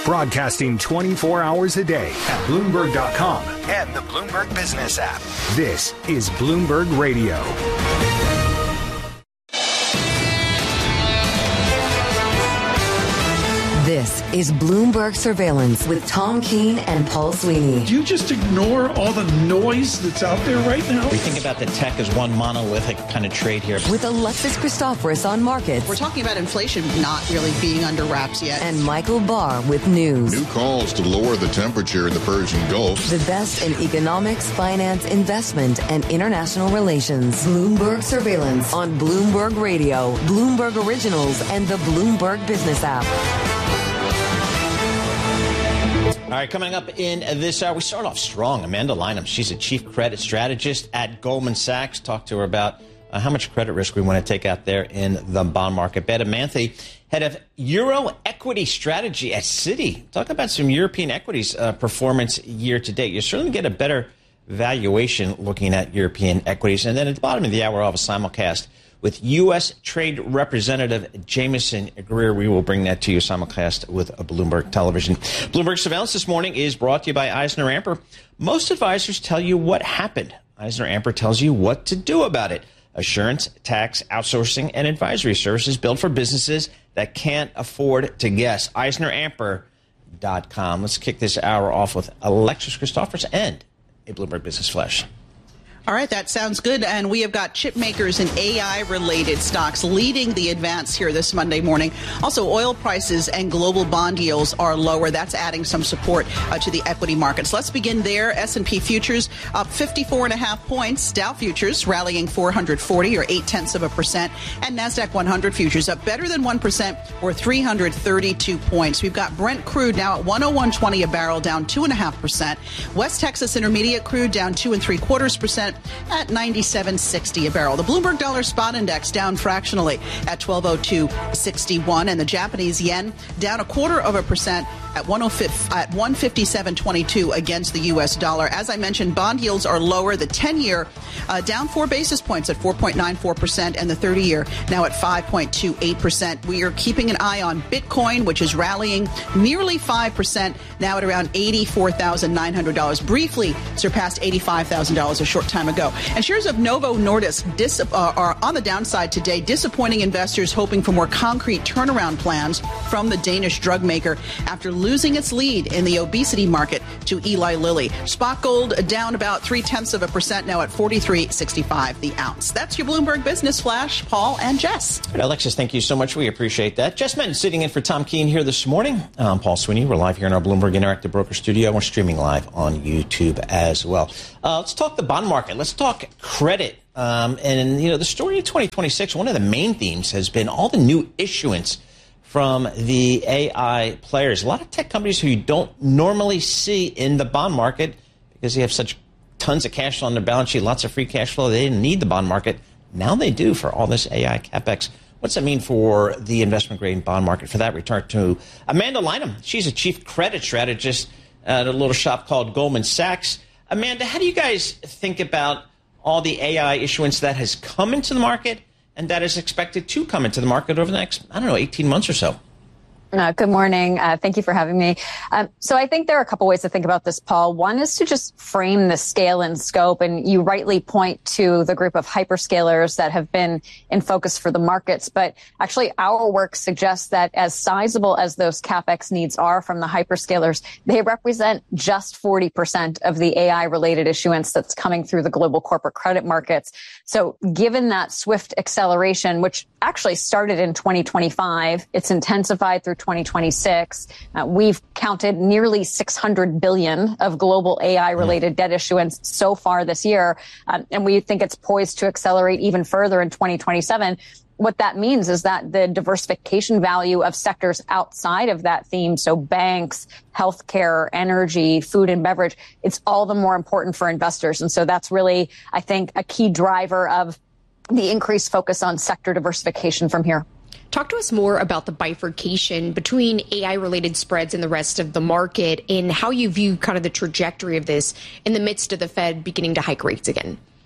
Broadcasting 24 hours a day at Bloomberg.com and the Bloomberg Business app. This is Bloomberg Radio. This is Bloomberg Surveillance with Tom Keene and Paul Sweeney. Do you just ignore all the noise that's out there right now? We think about the tech as one monolithic kind of trade here. With Alexis Christoforous on markets. We're talking about inflation not really being under wraps yet. And Michael Barr with news. New calls to lower the temperature in the Persian Gulf. The best in economics, finance, investment, and international relations. Bloomberg Surveillance on Bloomberg Radio, Bloomberg Originals, and the Bloomberg Business app. All right, coming up in this hour, we start off strong. Amanda Lynham, she's a chief credit strategist at Goldman Sachs. Talk to her about how much credit risk we want to take out there in the bond market. Beta Manthe, head of Euro equity strategy at Citi. Talk about some European equities performance year to date. You certainly get a better valuation looking at European equities. And then at the bottom of the hour, I'll have a simulcast with U.S. Trade Representative Jameson Greer. We will bring that to you simulcast with a Bloomberg Television. Bloomberg Surveillance this morning is brought to you by EisnerAmper. Most advisors tell you what happened. EisnerAmper tells you what to do about it. Assurance, tax, outsourcing, and advisory services built for businesses that can't afford to guess. EisnerAmper.com. Let's kick this hour off with Alexis Christoforous and a Bloomberg Business Flash. All right, that sounds good. And we have got chip makers and AI-related stocks leading the advance here this Monday morning. Also, oil prices and global bond yields are lower. That's adding some support to the equity markets. Let's begin there. S&P futures up 54.5 points. Dow futures rallying 440 or 0.8%. And NASDAQ 100 futures up better than 1% or 332 points. We've got Brent crude now at 101.20 a barrel, down 2.5%. West Texas Intermediate crude down 2.75%. At 97.60 a barrel. The Bloomberg Dollar Spot Index down fractionally at 1202.61, and the Japanese yen down 0.25% at 157.22 against the U.S. dollar. As I mentioned, bond yields are lower. The 10-year down 4 basis points at 4.94%, and the 30-year now at 5.28%. We are keeping an eye on Bitcoin, which is rallying nearly 5%, now at around $84,900. Briefly surpassed $85,000 a short time ago. And shares of Novo Nordisk are on the downside today, disappointing investors hoping for more concrete turnaround plans from the Danish drug maker after losing its lead in the obesity market to Eli Lilly. Spot gold down about 0.3%, now at $43.65 the ounce. That's your Bloomberg Business Flash. Paul and Jess. Alexis, thank you so much. We appreciate that. Jess Menton sitting in for Tom Keene here this morning. I'm Paul Sweeney. We're live here in our Bloomberg Interactive Broker Studio. We're streaming live on YouTube as well. Let's talk the bond market. Let's talk credit. And, you know, the story of 2026, one of the main themes has been all the new issuance from the AI players. A lot of tech companies who you don't normally see in the bond market because they have such tons of cash flow on their balance sheet, lots of free cash flow. They didn't need the bond market. Now they do for all this AI capex. What's that mean for the investment grade bond market? For that, return to Amanda Lynham. She's a chief credit strategist at a little shop called Goldman Sachs. Amanda, how do you guys think about all the AI issuance that has come into the market and that is expected to come into the market over the next, 18 months or so? Good morning. Thank you for having me. So I think there are a couple ways to think about this, Paul. One is to just frame the scale and scope. And you rightly point to the group of hyperscalers that have been in focus for the markets. But actually, our work suggests that as sizable as those CapEx needs are from the hyperscalers, they represent just 40% of the AI-related issuance that's coming through the global corporate credit markets. So given that swift acceleration, which actually started in 2025, it's intensified through 2026. We've counted nearly $600 billion of global AI-related debt issuance so far this year, and we think it's poised to accelerate even further in 2027. What that means is that the diversification value of sectors outside of that theme, so banks, healthcare, energy, food and beverage, it's all the more important for investors. And so that's really, I think, a key driver of the increased focus on sector diversification from here. Talk to us more about the bifurcation between AI-related spreads and the rest of the market and how you view kind of the trajectory of this in the midst of the Fed beginning to hike rates again.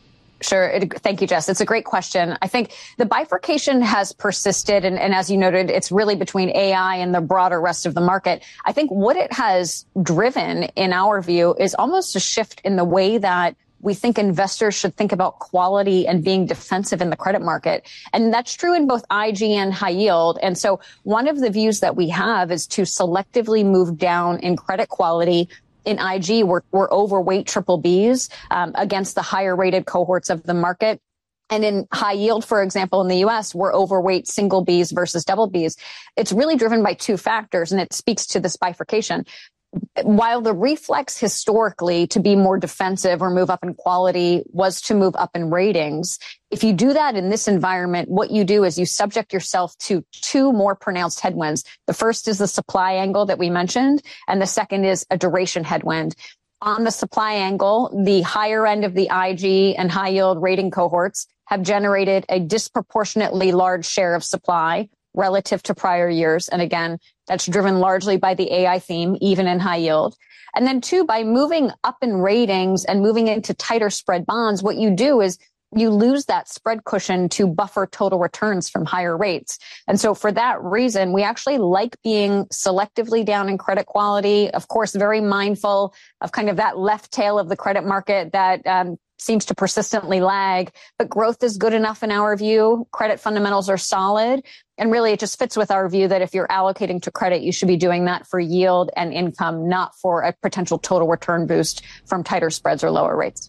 Sure. Thank you, Jess. It's a great question. I think the bifurcation has persisted. And as you noted, it's really between AI and the broader rest of the market. I think what it has driven, in our view, is almost a shift in the way that we think investors should think about quality and being defensive in the credit market. And that's true in both IG and high yield. And so one of the views that we have is to selectively move down in credit quality. In IG, we're overweight triple Bs against the higher rated cohorts of the market. And in high yield, for example, in the U.S., we're overweight single Bs versus double Bs. It's really driven by two factors, and it speaks to this bifurcation. While the reflex historically to be more defensive or move up in quality was to move up in ratings, if you do that in this environment, what you do is you subject yourself to two more pronounced headwinds. The first is the supply angle that we mentioned, and the second is a duration headwind. On the supply angle, the higher end of the IG and high yield rating cohorts have generated a disproportionately large share of supply relative to prior years. And again, that's driven largely by the AI theme, even in high yield. And then two, by moving up in ratings and moving into tighter spread bonds, what you do is you lose that spread cushion to buffer total returns from higher rates. And so for that reason, we actually like being selectively down in credit quality, of course, very mindful of kind of that left tail of the credit market that seems to persistently lag, but growth is good enough in our view. Credit fundamentals are solid. And really, it just fits with our view that if you're allocating to credit, you should be doing that for yield and income, not for a potential total return boost from tighter spreads or lower rates.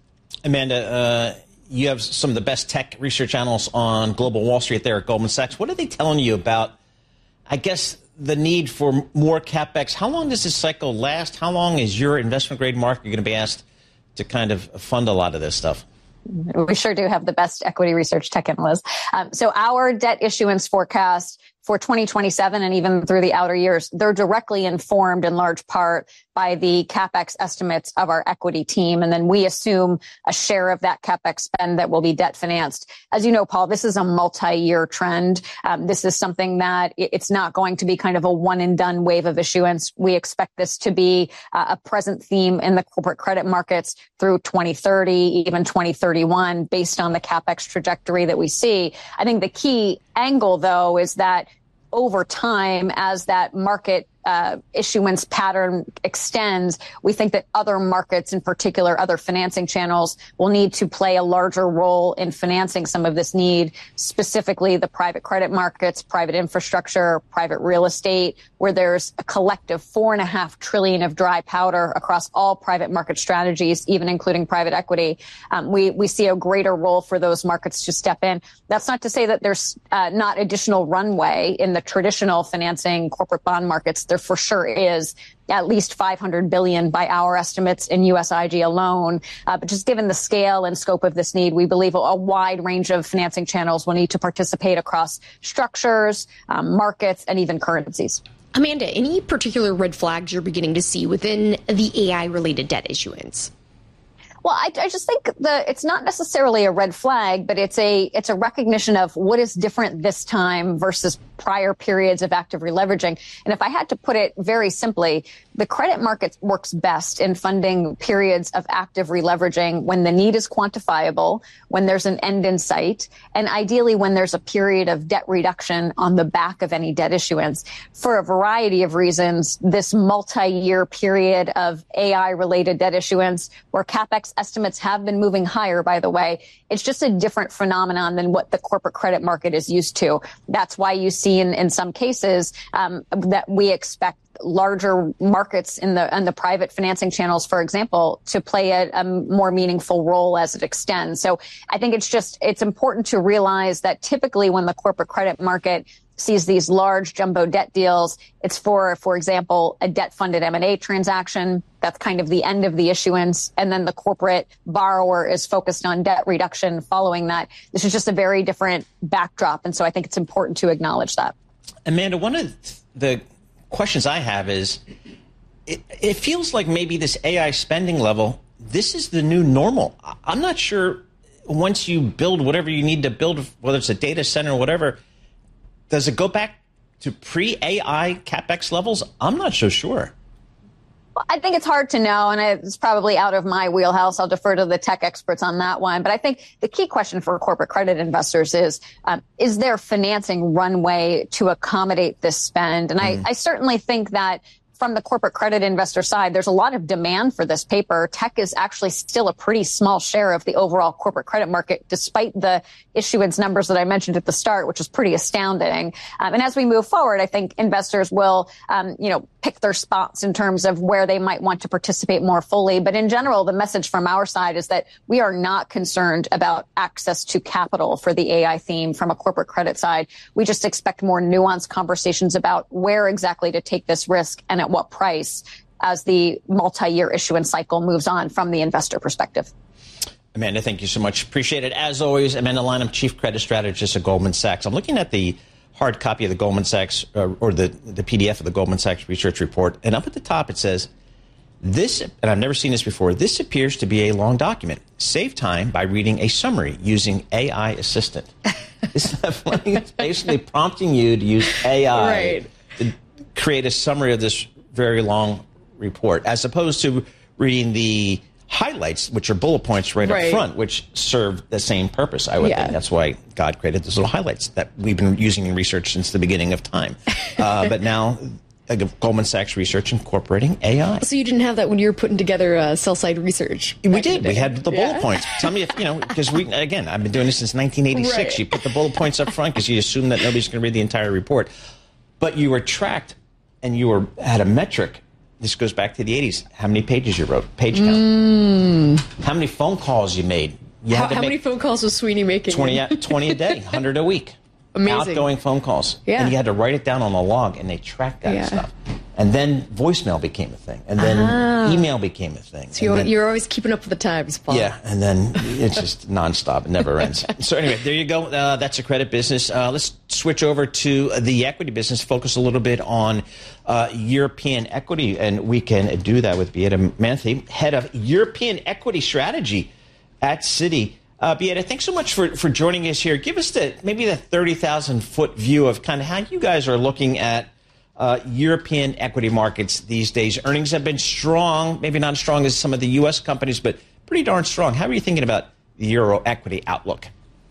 Amanda, you have some of the best tech research analysts on Global Wall Street there at Goldman Sachs. What are they telling you about, I guess, the need for more CapEx? How long does this cycle last? How long is your investment grade market going to be asked to kind of fund a lot of this stuff? We sure do have the best equity research tech analysts. So our debt issuance forecast for 2027 and even through the outer years, they're directly informed in large part by the CapEx estimates of our equity team. And then we assume a share of that CapEx spend that will be debt financed. As you know, Paul, this is a multi-year trend. This is something that it's not going to be kind of a one and done wave of issuance. We expect this to be a present theme in the corporate credit markets through 2030, even 2031, based on the CapEx trajectory that we see. I think the key angle, though, is that over time, as that market issuance pattern extends, we think that other markets, in particular, other financing channels, will need to play a larger role in financing some of this need, specifically the private credit markets, private infrastructure, private real estate, where there's a collective $4.5 trillion of dry powder across all private market strategies, even including private equity. We see a greater role for those markets to step in. That's not to say that there's not additional runway in the traditional financing corporate bond markets. There for sure is at least $500 billion by our estimates in US IG alone. But just given the scale and scope of this need, we believe a wide range of financing channels will need to participate across structures, markets, and even currencies. Amanda, any particular red flags you're beginning to see within the AI-related debt issuance? Well, I just think it's not necessarily a red flag, but it's a recognition of what is different this time versus prior periods of active releveraging. And if I had to put it very simply, the credit market works best in funding periods of active releveraging when the need is quantifiable, when there's an end in sight, and ideally when there's a period of debt reduction on the back of any debt issuance. For a variety of reasons, this multi-year period of AI-related debt issuance, where CapEx estimates have been moving higher, by the way, it's just a different phenomenon than what the corporate credit market is used to. That's why you see in some cases that we expect larger markets in the private financing channels, for example, to play a more meaningful role as it extends. So I think it's important to realize that typically when the corporate credit market sees these large jumbo debt deals, it's for example, a debt-funded M&A transaction. That's kind of the end of the issuance. And then the corporate borrower is focused on debt reduction following that. This is just a very different backdrop. And so I think it's important to acknowledge that. Amanda, one of the questions I have is, it feels like maybe this AI spending level, this is the new normal. I'm not sure once you build whatever you need to build, whether it's a data center or whatever, does it go back to pre-AI CapEx levels? I'm not so sure. Well, I think it's hard to know, and it's probably out of my wheelhouse. I'll defer to the tech experts on that one. But I think the key question for corporate credit investors is there financing runway to accommodate this spend? And I certainly think that from the corporate credit investor side, there's a lot of demand for this paper. Tech is actually still a pretty small share of the overall corporate credit market, despite the issuance numbers that I mentioned at the start, which is pretty astounding. And as we move forward, I think investors will, pick their spots in terms of where they might want to participate more fully. But in general, the message from our side is that we are not concerned about access to capital for the AI theme from a corporate credit side. We just expect more nuanced conversations about where exactly to take this risk and at what price as the multi-year issuance cycle moves on from the investor perspective. Amanda, thank you so much. Appreciate it. As always, Amanda Lynham, Chief Credit Strategist at Goldman Sachs. I'm looking at the hard copy of the Goldman Sachs or the PDF of the Goldman Sachs research report. And up at the top, it says, this, and I've never seen this before, this appears to be a long document. Save time by reading a summary using AI Assistant. Isn't that funny? It's basically prompting you to use AI to create a summary of this very long report, as opposed to reading the highlights, which are bullet points up front, which serve the same purpose, I would think. That's why God created those little highlights that we've been using in research since the beginning of time. But now Goldman Sachs Research incorporating AI. So you didn't have that when you were putting together sell-side research? We did. We had the bullet points. Tell me if, because again, I've been doing this since 1986. You put the bullet points up front because you assume that nobody's going to read the entire report. But you were tracked and you had a metric. This goes back to the 80s. How many pages you wrote? Page count. How many phone calls you made? How many phone calls was Sweeney making? 20 a day, 100 a week. Amazing. Outgoing phone calls. And you had to write it down on a log, and they tracked that stuff. And then voicemail became a thing. And then email became a thing. So you're always keeping up with the times, Paul. Yeah, and then it's just nonstop. It never ends. So anyway, there you go. That's the credit business. Let's switch over to the equity business, focus a little bit on European equity. And we can do that with Beata Manthe, head of European equity strategy at Citi. Beata, thanks so much for joining us here. Give us maybe the 30,000-foot view of kind of how you guys are looking at European equity markets these days. Earnings have been strong, maybe not as strong as some of the U.S. companies, but pretty darn strong. How are you thinking about the Euro equity outlook?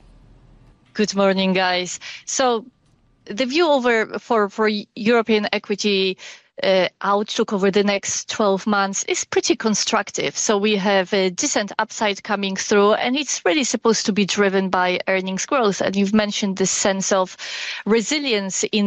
Good morning, guys. So the view for European equity outlook over the next 12 months is pretty constructive. So we have a decent upside coming through, and it's really supposed to be driven by earnings growth. And you've mentioned this sense of resilience in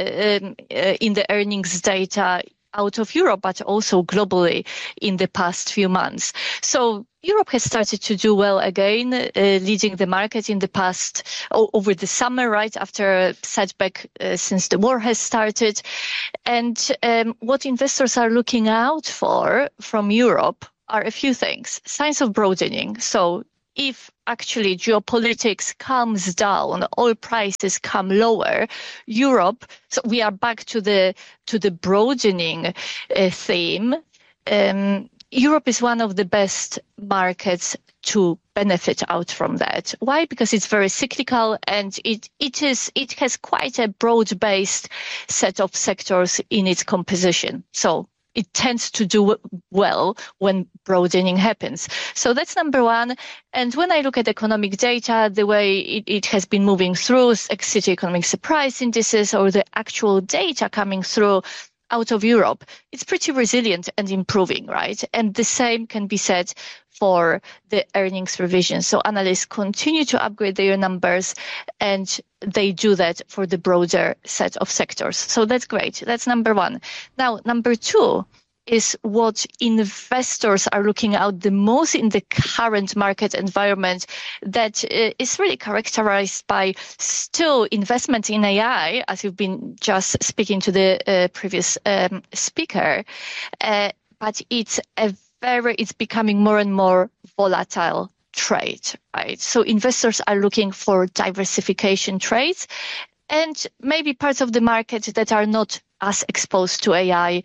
the earnings data out of Europe, but also globally in the past few months. So Europe has started to do well again, leading the market in the past over the summer, right after a setback since the war has started. And what investors are looking out for from Europe are a few things. Signs of broadening. So if actually geopolitics calms down, oil prices come lower, Europe, so we are back to the broadening theme. Europe is one of the best markets to benefit out from that. Why? Because it's very cyclical, and it has quite a broad-based set of sectors in its composition. So it tends to do well when broadening happens. So that's number one. And when I look at economic data, the way it has been moving through Citi Economic Surprise Indices or the actual data coming through out of Europe, it's pretty resilient and improving, right? And the same can be said for the earnings revision. So analysts continue to upgrade their numbers, and they do that for the broader set of sectors. So that's great. That's number one. Now, number two is what investors are looking out the most in the current market environment that is really characterized by still investment in AI, as you've been just speaking to the previous speaker, but it's becoming more and more volatile trade, right? So investors are looking for diversification trades and maybe parts of the market that are not as exposed to AI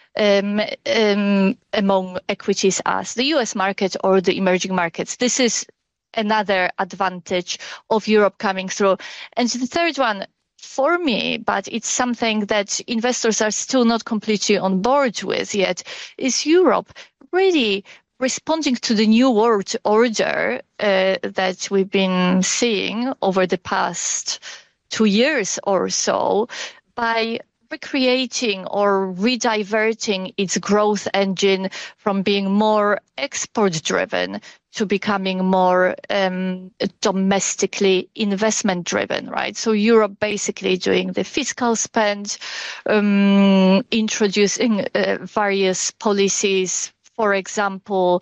among equities as the US market or the emerging markets. This is another advantage of Europe coming through. And the third one, for me, but it's something that investors are still not completely on board with yet, is Europe really responding to the new world order that we've been seeing over the past 2 years or so by recreating or rediverting its growth engine from being more export-driven to becoming more domestically investment-driven, right? So Europe basically doing the fiscal spend, introducing various policies, for example,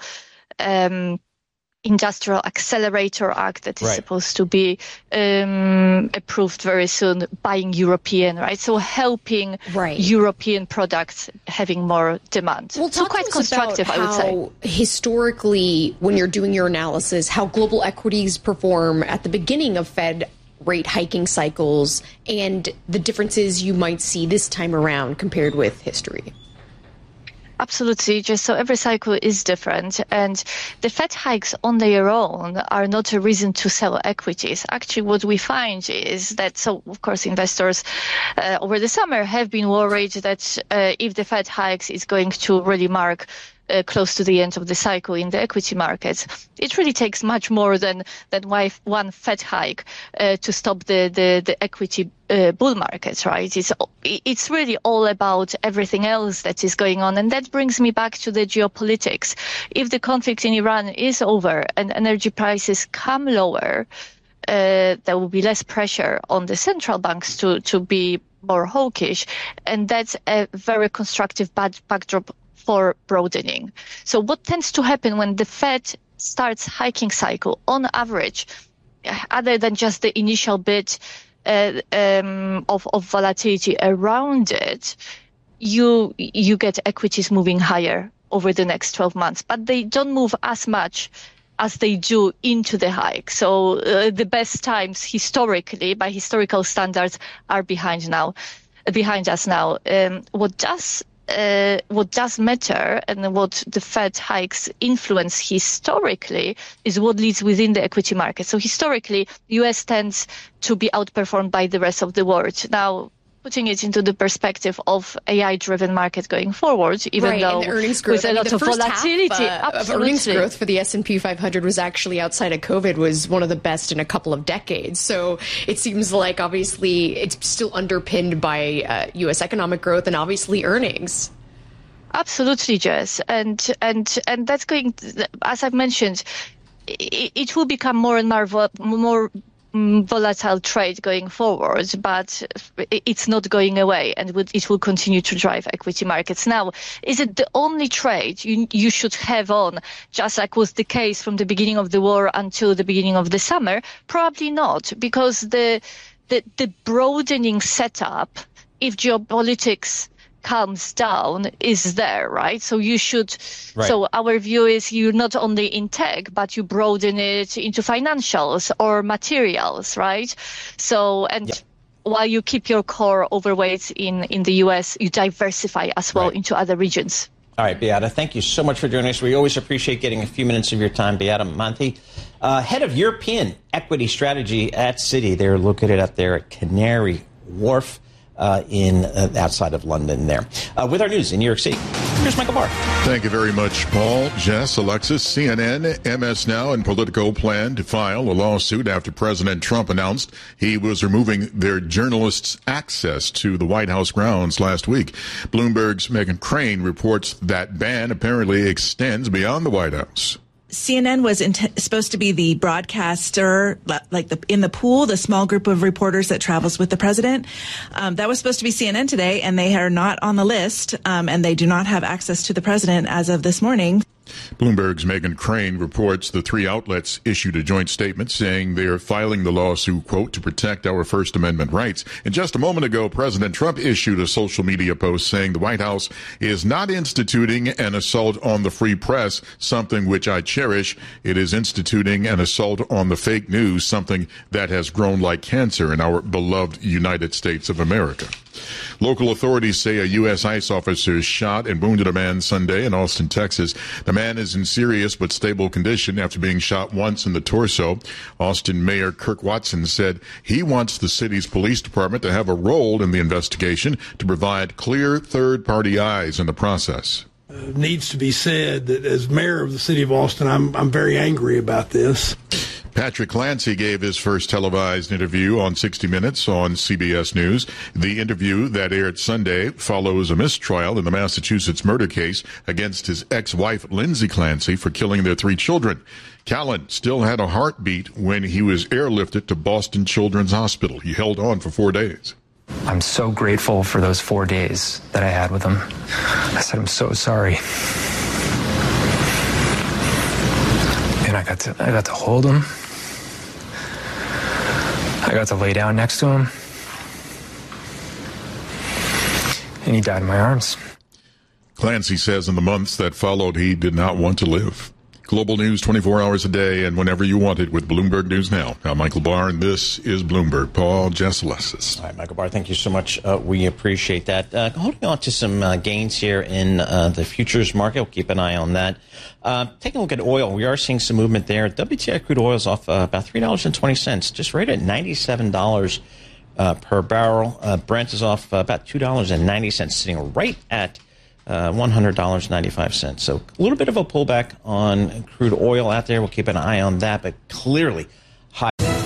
Industrial Accelerator Act that is supposed to be approved very soon, buying European, right? So helping European products having more demand. Well, so quite constructive, I would say. Historically, when you're doing your analysis, how global equities perform at the beginning of Fed rate hiking cycles and the differences you might see this time around compared with history. Absolutely. Just so every cycle is different, and the Fed hikes on their own are not a reason to sell equities. Actually, what we find is that, so of course, investors over the summer have been worried that if the Fed hikes is going to really mark close to the end of the cycle in the equity markets. It really takes much more than one Fed hike to stop the equity bull markets, right? It's really all about everything else that is going on. And that brings me back to the geopolitics. If the conflict in Iran is over and energy prices come lower, there will be less pressure on the central banks to be more hawkish. And that's a very constructive backdrop for broadening. So what tends to happen when the Fed starts hiking cycle on average, other than just the initial bit of volatility around it, you get equities moving higher over the next 12 months, but they don't move as much as they do into the hike. So the best times historically, by historical standards, are behind us now. What does matter and what the Fed hikes influence historically is what leads within the equity market. So historically, the US tends to be outperformed by the rest of the world. Now, putting it into the perspective of AI-driven market going forward, even though and the earnings growth, with a lot of volatility, of earnings growth for the S&P 500 was actually outside of COVID was one of the best in a couple of decades. So it seems like obviously it's still underpinned by U.S. economic growth and obviously earnings. Absolutely, Jess, and that's going, as I've mentioned, it will become more and more volatile trade going forward, but it's not going away, and it will continue to drive equity markets. Now, is it the only trade you should have on, just like was the case from the beginning of the war until the beginning of the summer? Probably not, because the broadening setup, if geopolitics calms down, is there, right? So you should. Right. So our view is you're not only in tech, but you broaden it into financials or materials, right? So while you keep your core overweight in the US, you diversify as well into other regions. All right, Beata, thank you so much for joining us. We always appreciate getting a few minutes of your time. Beata Monti, head of European equity strategy at Citi. They're located up there at Canary Wharf. Outside of London there. With our news in New York City, here's Michael Barr. Thank you very much, Paul, Jess, Alexis. CNN, MS Now, and Politico plan to file a lawsuit after President Trump announced he was removing their journalists' access to the White House grounds last week. Bloomberg's Megyn Crane reports that ban apparently extends beyond the White House. CNN was supposed to be the broadcaster, in the pool, the small group of reporters that travels with the president. That was supposed to be CNN today, and they are not on the list, and they do not have access to the president as of this morning. Bloomberg's Megyn Crane reports the three outlets issued a joint statement saying they are filing the lawsuit, quote, to protect our First Amendment rights. And just a moment ago, President Trump issued a social media post saying the White House is not instituting an assault on the free press, something which I cherish. It is instituting an assault on the fake news, something that has grown like cancer in our beloved United States of America. Local authorities say a U.S. ICE officer shot and wounded a man Sunday in Austin, Texas. The man is in serious but stable condition after being shot once in the torso. Austin Mayor Kirk Watson said he wants the city's police department to have a role in the investigation to provide clear third-party eyes in the process. Needs to be said that as mayor of the city of Austin, I'm very angry about this. Patrick Clancy gave his first televised interview on 60 Minutes on CBS News. The interview that aired Sunday follows a mistrial in the Massachusetts murder case against his ex-wife, Lindsay Clancy, for killing their 3 children. Callen still had a heartbeat when he was airlifted to Boston Children's Hospital. He held on for 4 days. I'm so grateful for those 4 days that I had with him. I said, I'm so sorry. And I got to hold him. I got to lay down next to him. And he died in my arms. Clancy says in the months that followed, he did not want to live. Global news 24 hours a day and whenever you want it with Bloomberg News Now. I'm Michael Barr, and this is Bloomberg. Paul Jesselessis. All right, Michael Barr, thank you so much. We appreciate that. Holding on to some gains here in the futures market. We'll keep an eye on that. Taking a look at oil, we are seeing some movement there. WTI crude oil is off about $3.20, just right at $97 per barrel. Brent is off about $2.90, sitting right at $100.95. So a little bit of a pullback on crude oil out there. We'll keep an eye on that, but clearly high.